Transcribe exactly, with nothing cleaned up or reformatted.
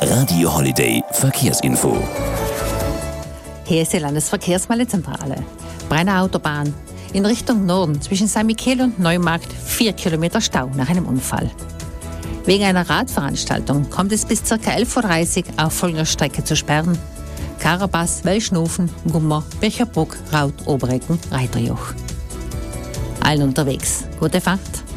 Radio Holiday Verkehrsinfo. Hier ist die Landesverkehrsmeldezentrale. Brenner Autobahn. In Richtung Norden zwischen Sankt Michael und Neumarkt vier Kilometer Stau nach einem Unfall. Wegen einer Radveranstaltung kommt es bis ca. elf Uhr dreißig auf folgender Strecke zu Sperren: Karabas, Welschnofen, Gummer, Bircherbruck, Raut, Oberecken, Reiterjoch. Allen unterwegs. Gute Fahrt.